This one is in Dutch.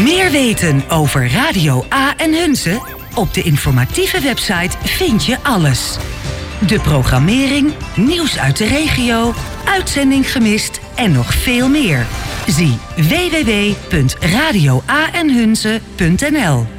Meer weten over Radio A en Hunze? Op de informatieve website vind je alles. De programmering, nieuws uit de regio, uitzending gemist en nog veel meer. Zie www.radioaenhunze.nl.